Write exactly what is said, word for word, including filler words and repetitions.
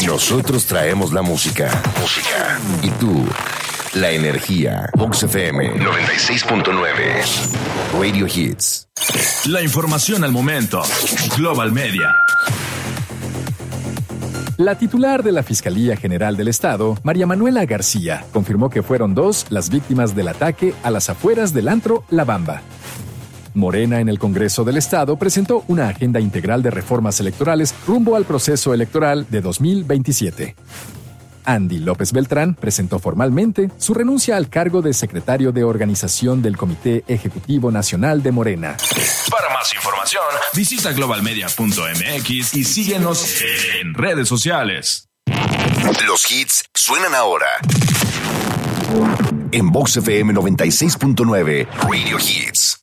Nosotros traemos la música. Música. Y tú, la energía. Vox F M noventa y seis punto nueve. Radio Hits. La información al momento. Global Media. La titular de la Fiscalía General del Estado, María Manuela García, confirmó que fueron dos las víctimas del ataque a las afueras del antro La Bamba. Morena en el Congreso del Estado presentó una agenda integral de reformas electorales rumbo al proceso electoral de dos mil veintisiete. Andy López Beltrán presentó formalmente su renuncia al cargo de secretario de organización del Comité Ejecutivo Nacional de Morena. Para más información, visita global media punto m x y síguenos en redes sociales. Los hits suenan ahora. En Vox F M noventa y seis punto nueve, Radio Hits.